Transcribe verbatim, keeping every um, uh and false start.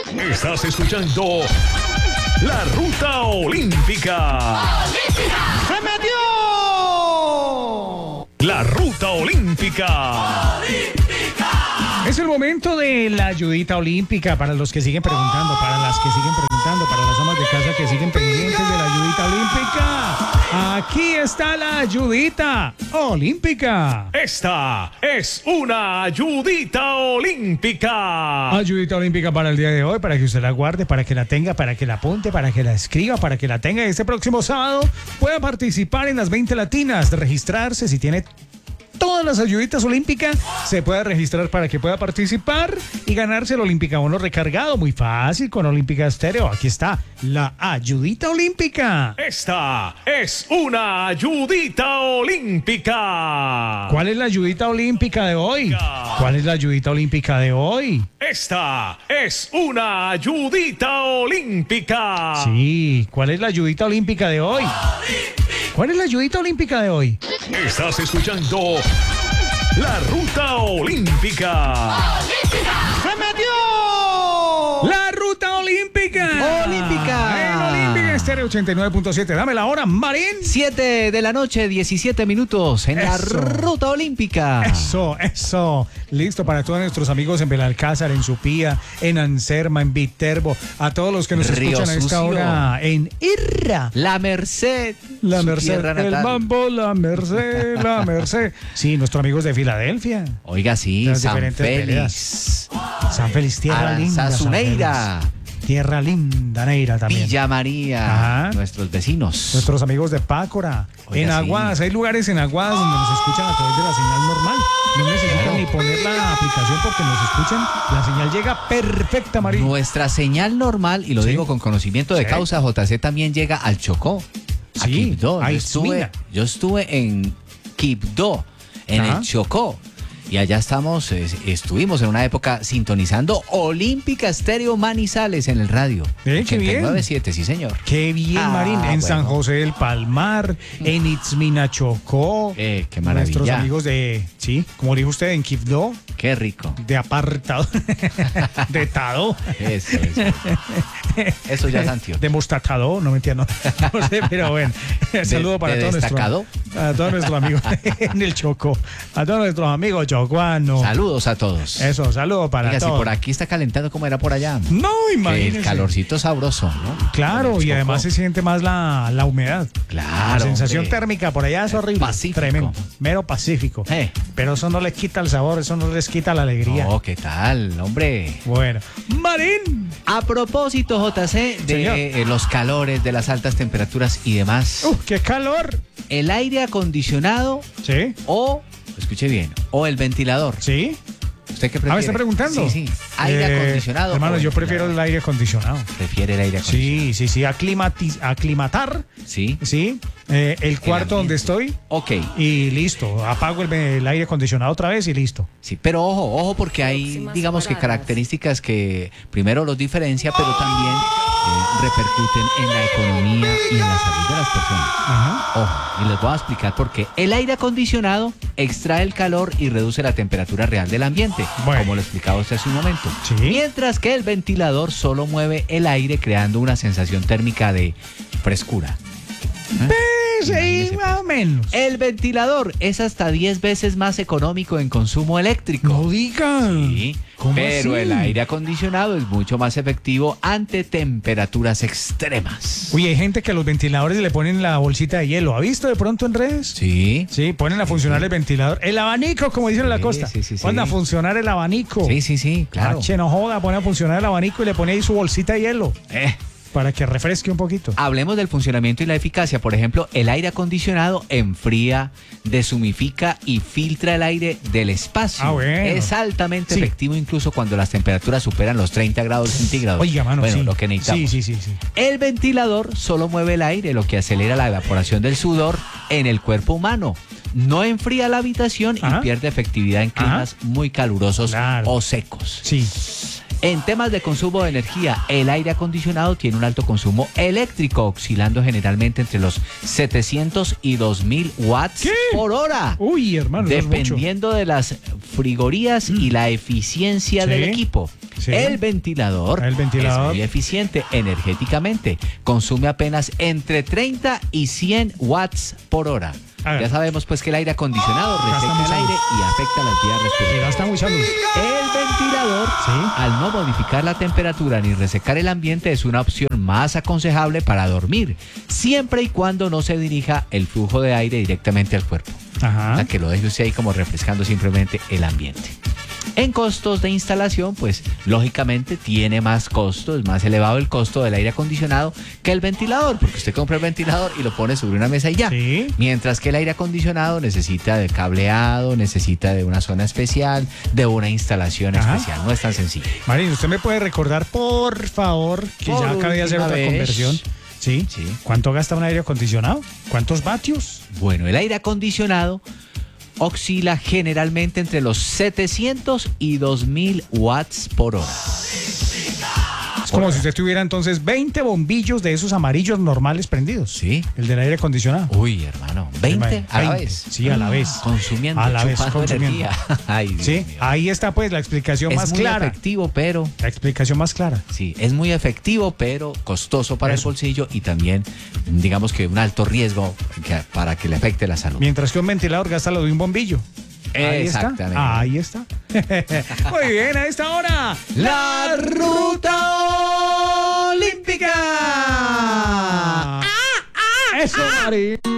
Estás escuchando La Ruta Olímpica. ¡Olímpica! ¡Se metió! La Ruta Olímpica. ¡Olímpica! Es el momento de la ayudita olímpica para los que siguen preguntando, para las que siguen preguntando, para las amas de casa que siguen pendientes de la ayudita olímpica. Aquí está la ayudita olímpica. Esta es una ayudita olímpica. Ayudita olímpica para el día de hoy, para que usted la guarde, para que la tenga, para que la apunte, para que la escriba, para que la tenga. Este próximo sábado pueda participar en las veinte latinas, de registrarse si tiene todas las ayuditas olímpicas, se puede registrar para que pueda participar y ganarse el Olímpica Bono recargado. Muy fácil con Olímpica Estéreo. Aquí está la ayudita olímpica. Esta es una ayudita olímpica. ¿Cuál es la ayudita olímpica de hoy? ¿Cuál es la ayudita olímpica de hoy? Esta es una ayudita olímpica. Sí, ¿cuál es la ayudita olímpica de hoy? ¿Cuál es la ayudita olímpica de hoy? Estás escuchando La Ruta Olímpica. ¡Olímpica! ¡Se metió! ¡La Ruta Olímpica! ¡Olímpica! En Olímpica Estéreo ochenta y nueve punto siete. Dame la hora, Marín. siete de la noche, diecisiete minutos en la Eso. Ruta Olímpica. Eso, eso. Listo para todos nuestros amigos en Belalcázar, en Supía, en Anserma, en Viterbo. A todos los que nos Río escuchan a esta Sucio. hora en Irra. La Merced. La su Merced, tierra el natal. mambo, la Merced, la Merced. Sí, nuestros amigos de Filadelfia. Oiga, sí, Las San diferentes Félix. San Félix, tierra linda. San Aranzazuneira. Félix. Tierra linda, Neira también. Villa María. Ajá. Nuestros vecinos. Nuestros amigos de Pácora. Oiga, en sí. Aguadas, hay lugares en Aguadas donde nos escuchan a través de la señal normal. No necesitan ni poner la aplicación porque nos escuchan. La señal llega perfecta, María. Nuestra señal normal, y lo Sí. digo con conocimiento de Sí. causa, J C también llega al Chocó. A Sí, Quibdó. a Yo estuve, Itzmina. yo estuve en Quibdó, en Ajá. el Chocó. Y allá estamos, eh, estuvimos en una época sintonizando Olímpica Estéreo Manizales en el radio. Eh, qué bien. ochenta y nueve punto siete, sí señor. Qué bien, Ah, Marín. En bueno. San José del Palmar, en Itzmina, Chocó. Eh, qué maravilla. Nuestros amigos de, sí, como dijo usted, en Quibdó, Qué rico. de apartado, de Tado, Eso, eso. Eso ya es Antioquia. de Mostatado, no me entiendo, no sé, pero bueno. Saludo para de todos destacado? nuestros, a todos nuestros amigos en el Chocó, a todos nuestros amigos chocuanos. Saludos a todos. Eso, saludo para Oiga, si todos. por aquí está calentando, ¿cómo era por allá? No, Que imagínese. el calorcito sabroso, ¿no? Claro, Con el y además se Chocó. siente más la, la humedad. Claro, La sensación hombre. térmica por allá es horrible. Pacífico. Tremendo. Mero pacífico. Eh. Pero eso no les quita el sabor, eso no les quita la alegría. Oh, ¿qué tal, hombre? Bueno. Marín. A propósito, J C, de Señor. eh, los calores, de las altas temperaturas y demás, ¡Uh, qué calor! el aire acondicionado ¿Sí? o, escuche bien, o el ventilador. ¿Sí? ¿Usted qué Ah, prefiere? ¿me está preguntando? Sí, sí. Aire Eh, acondicionado. Hermano, o yo ventilador. prefiero el aire acondicionado. Prefiere el aire acondicionado. Sí, sí, sí. Aclimati- aclimatar, Sí. ¿sí? Eh, el cuarto donde estoy Ok. y listo. Apago el, el aire acondicionado otra vez y listo. Sí, pero ojo, ojo, porque hay, digamos que características que primero los diferencia, pero también eh, repercuten en la economía y en la salud de las personas. Ajá. Ojo, y les voy a explicar por qué. El aire acondicionado extrae el calor y reduce la temperatura real del ambiente, Bueno. como lo explicaba usted hace un momento. Sí. Mientras que el ventilador solo mueve el aire creando una sensación térmica de frescura. Pues, sí, Imagínese, más o menos. El ventilador es hasta diez veces más económico en consumo eléctrico. No digan. Sí, ¿Cómo pero así? el aire acondicionado es mucho más efectivo ante temperaturas extremas. Uy, hay gente que a los ventiladores le ponen la bolsita de hielo. ¿Ha visto de pronto en redes? Sí. Sí, ponen a funcionar el ventilador. El abanico, como dicen en la Sí, costa. sí, sí, sí. Pon a funcionar el abanico. Sí, sí, sí, claro. Ah, che, no joda, pone a funcionar el abanico y le pone ahí su bolsita de hielo Eh, para que refresque un poquito. Hablemos del funcionamiento y la eficacia. Por ejemplo, el aire acondicionado enfría, deshumifica y filtra el aire del espacio. Ah, bueno. Es altamente Sí. efectivo incluso cuando las temperaturas superan los treinta grados centígrados. Oiga, mano, bueno, sí. lo que necesitamos. Sí, sí, sí, sí. El ventilador solo mueve el aire, lo que acelera la evaporación del sudor en el cuerpo humano. No enfría la habitación Ajá. y pierde efectividad en climas muy calurosos Claro. o secos. Sí. En temas de consumo de energía, el aire acondicionado tiene un alto consumo eléctrico, oscilando generalmente entre los setecientos y dos mil watts ¿Qué? por hora. Uy, hermano, eso es mucho. Dependiendo de las frigorías y la eficiencia Sí. del equipo. Sí. El ventilador, El ventilador. es muy eficiente energéticamente. Consume apenas entre treinta y cien watts por hora. A ver. Ya sabemos pues que el aire acondicionado Gasta reseca mucha el aire luz. y afecta las vías Se respiratorias. gasta mucha luz. El ventilador, Sí. al no modificar la temperatura ni resecar el ambiente, es una opción más aconsejable para dormir, siempre y cuando no se dirija el flujo de aire directamente al cuerpo. Ajá. O sea, que lo deje usted ahí como refrescando simplemente el ambiente. En costos de instalación, pues lógicamente tiene más costo, es más elevado el costo del aire acondicionado que el ventilador, porque usted compra el ventilador y lo pone sobre una mesa y ya. Sí. Mientras que el aire acondicionado necesita de cableado, necesita de una zona especial, de una instalación Ajá. especial. No es tan sencillo. Marín, ¿usted me puede recordar, por favor, que Por ya acabé de hacer última otra vez. conversión? ¿Sí? Sí. ¿Cuánto gasta un aire acondicionado? ¿Cuántos vatios? Bueno, el aire acondicionado oscila generalmente entre los setecientos y dos mil watts por hora. Es como si usted tuviera entonces veinte bombillos de esos amarillos normales prendidos. Sí. El del aire acondicionado. Uy, hermano, veinte a la veinte. vez. Sí, a la vez. Consumiendo, A la vez, chupando consumiendo. energía. Ay, Dios Sí, mío. ahí está pues la explicación Es más muy clara. efectivo, pero La explicación más clara. sí, es muy efectivo, pero costoso para Eso. el bolsillo y también, digamos que un alto riesgo que- para que le afecte la salud. Mientras que un ventilador gasta lo de un bombillo. Ahí está. Exactamente. Ahí está. Muy bien, a esta hora. La ruta olímpica. Eso, Mari.